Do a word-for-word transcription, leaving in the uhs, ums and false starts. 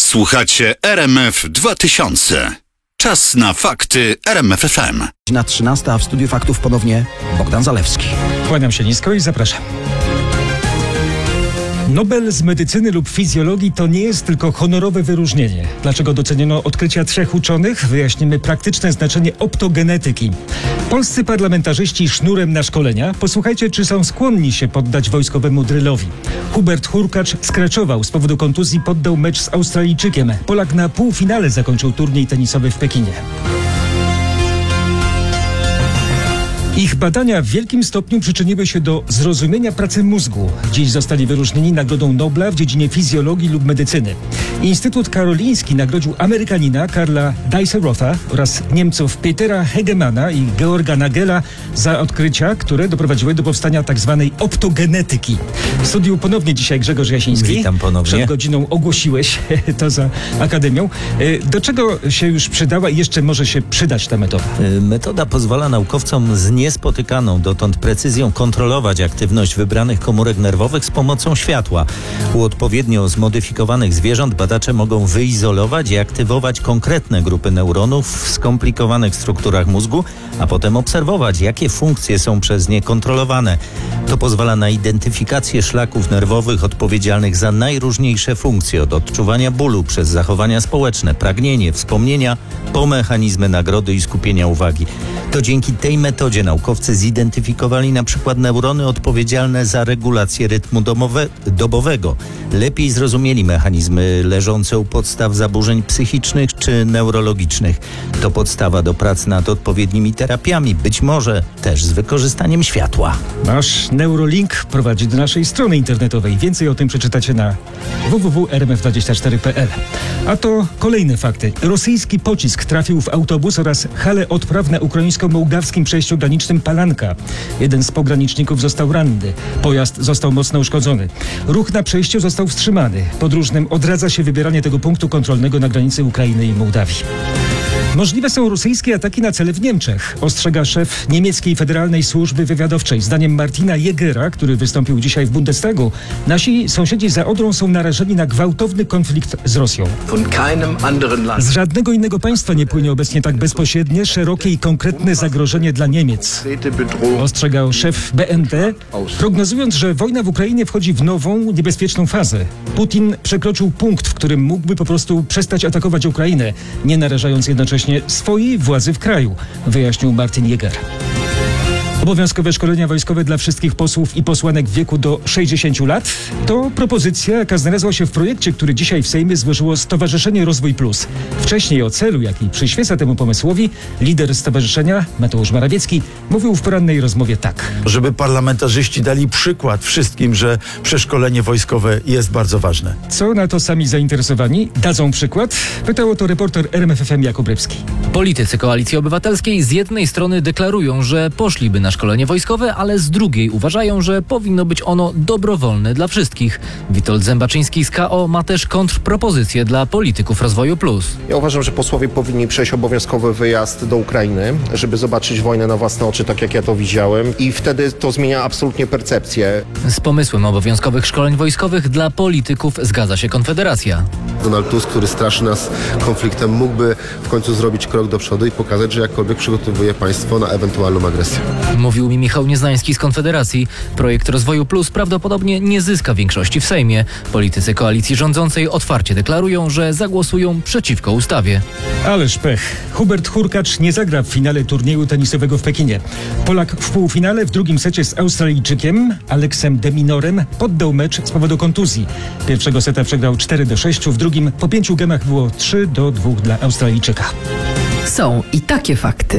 Słuchacie R M F dwa tysiące. Czas na fakty R M F F M. Na trzynasta, a w studiu faktów ponownie Bogdan Zalewski. Kłaniam się nisko i zapraszam. Nobel z medycyny lub fizjologii to nie jest tylko honorowe wyróżnienie. Dlaczego doceniono odkrycia trzech uczonych? Wyjaśnimy praktyczne znaczenie optogenetyki. Polscy parlamentarzyści sznurem na szkolenia. Posłuchajcie, czy są skłonni się poddać wojskowemu drylowi. Hubert Hurkacz skraczował z powodu kontuzji, poddał mecz z Australijczykiem. Polak na półfinale zakończył turniej tenisowy w Pekinie. Ich badania w wielkim stopniu przyczyniły się do zrozumienia pracy mózgu. Dziś zostali wyróżnieni Nagrodą Nobla w dziedzinie fizjologii lub medycyny. Instytut Karoliński nagrodził Amerykanina Karla Dijsselrotha oraz Niemców Petera Hegemana i Georga Nagela za odkrycia, które doprowadziły do powstania tzw. optogenetyki. W studiu ponownie dzisiaj Grzegorz Jasiński. Witam ponownie. Przed godziną ogłosiłeś to za Akademią. Do czego się już przydała i jeszcze może się przydać ta metoda? Metoda pozwala naukowcom z niespotykaną dotąd precyzją kontrolować aktywność wybranych komórek nerwowych z pomocą światła. U odpowiednio zmodyfikowanych zwierząt badacze mogą wyizolować i aktywować konkretne grupy neuronów w skomplikowanych strukturach mózgu, a potem obserwować, jakie funkcje są przez nie kontrolowane. To pozwala na identyfikację szlaków nerwowych odpowiedzialnych za najróżniejsze funkcje, od odczuwania bólu przez zachowania społeczne, pragnienie, wspomnienia, po mechanizmy nagrody i skupienia uwagi. To dzięki tej metodzie naukowcy zidentyfikowali na przykład neurony odpowiedzialne za regulację rytmu domowe, dobowego. Lepiej zrozumieli mechanizmy leżące u podstaw zaburzeń psychicznych czy neurologicznych. To podstawa do prac nad odpowiednimi terapiami, być może też z wykorzystaniem światła. Nasz Neurolink prowadzi do naszej strony internetowej. Więcej o tym przeczytacie na w w w kropka r m f dwadzieścia cztery kropka p l. A to kolejne fakty. Rosyjski pocisk trafił w autobus oraz halę odpraw na ukraińsko-mołdawskim przejściu granicznym Palanka. Jeden z pograniczników został ranny. Pojazd został mocno uszkodzony. Ruch na przejściu został wstrzymany. Podróżnym odradza się wybieranie tego punktu kontrolnego na granicy Ukrainy i Mołdawii. Możliwe są rosyjskie ataki na cele w Niemczech, ostrzega szef niemieckiej Federalnej Służby Wywiadowczej. Zdaniem Martina Jägera, który wystąpił dzisiaj w Bundestagu, nasi sąsiedzi za Odrą są narażeni na gwałtowny konflikt z Rosją. Z żadnego innego państwa nie płynie obecnie tak bezpośrednie, szerokie i konkretne zagrożenie dla Niemiec, ostrzegał szef B N D, prognozując, że wojna w Ukrainie wchodzi w nową, niebezpieczną fazę. Putin przekroczył punkt, w którym mógłby po prostu przestać atakować Ukrainę, nie narażając jednocześnie swojej władzy w kraju, wyjaśnił Martin Jäger. Obowiązkowe szkolenia wojskowe dla wszystkich posłów i posłanek w wieku do sześćdziesięciu lat to propozycja, jaka znalazła się w projekcie, który dzisiaj w Sejmie złożyło Stowarzyszenie Rozwój Plus. Wcześniej o celu, jaki przyświeca temu pomysłowi, lider stowarzyszenia Mateusz Morawiecki mówił w porannej rozmowie tak. Żeby parlamentarzyści dali przykład wszystkim, że przeszkolenie wojskowe jest bardzo ważne. Co na to sami zainteresowani dadzą przykład? Pytał o to reporter R M F F M Jakub Rybski. Politycy Koalicji Obywatelskiej z jednej strony deklarują, że poszliby na szkolenie wojskowe, ale z drugiej uważają, że powinno być ono dobrowolne dla wszystkich. Witold Zębaczyński z K O ma też kontrpropozycję dla polityków Rozwoju Plus. Ja uważam, że posłowie powinni przejść obowiązkowy wyjazd do Ukrainy, żeby zobaczyć wojnę na własne oczy, tak jak ja to widziałem, i wtedy to zmienia absolutnie percepcję. Z pomysłem obowiązkowych szkoleń wojskowych dla polityków zgadza się Konfederacja. Donald Tusk, który straszy nas konfliktem, mógłby w końcu zrobić krok do przodu i pokazać, że jakkolwiek przygotowuje państwo na ewentualną agresję. Mówił mi Michał Nieznański z Konfederacji. Projekt Rozwoju Plus prawdopodobnie nie zyska większości w Sejmie. Politycy koalicji rządzącej otwarcie deklarują, że zagłosują przeciwko ustawie. Ależ pech. Hubert Hurkacz nie zagra w finale turnieju tenisowego w Pekinie. Polak w półfinale w drugim secie z Australijczykiem Aleksem de Minorem poddał mecz z powodu kontuzji. Pierwszego seta przegrał cztery do sześciu, w drugim po pięciu gemach było trzy do dwóch dla Australijczyka. Są i takie fakty.